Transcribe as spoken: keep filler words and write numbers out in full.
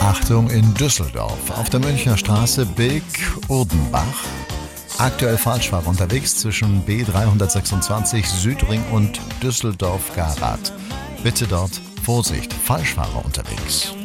Achtung in Düsseldorf. Auf der Münchner Straße Bilk-Urdenbach. Aktuell Falschfahrer unterwegs zwischen B dreihundertsechsundzwanzig Südring und Düsseldorf-Garat. Bitte dort Vorsicht, Falschfahrer unterwegs.